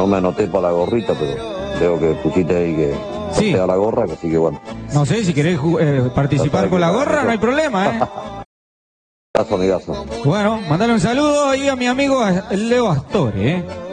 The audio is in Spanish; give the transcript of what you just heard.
no me anoté para la gorrita, pero veo que pusiste ahí que Sí. sea la gorra, así que bueno. No sé, si querés participar con la gorra, no hay problema, ¿eh? Amigazo. Bueno, mandale un saludo ahí a mi amigo Leo Astore, ¿eh?